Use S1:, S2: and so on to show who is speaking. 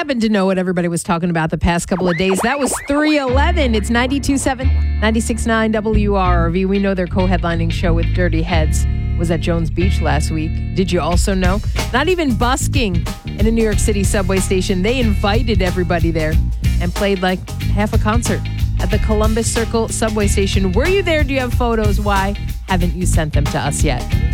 S1: happen to know what everybody was talking about the past couple of days. That was 311. It's 92.7, 96.9 WRV. We know their co-headlining show with Dirty Heads was at Jones Beach last week. Did you also know? Not even busking in a New York City subway station. They invited everybody there and played like half a concert at the Columbus Circle subway station. Were you there? Do you have photos? Why haven't you sent them to us yet?